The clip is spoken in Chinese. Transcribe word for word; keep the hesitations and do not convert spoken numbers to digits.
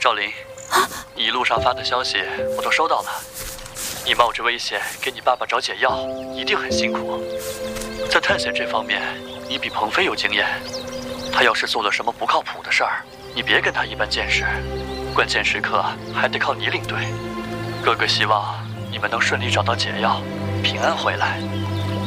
赵琳，你一路上发的消息我都收到了。你冒着危险给你爸爸找解药，一定很辛苦。在探险这方面，你比鹏飞有经验。他要是做了什么不靠谱的事儿，你别跟他一般见识。关键时刻还得靠你领队。哥哥希望你们能顺利找到解药，平安回来。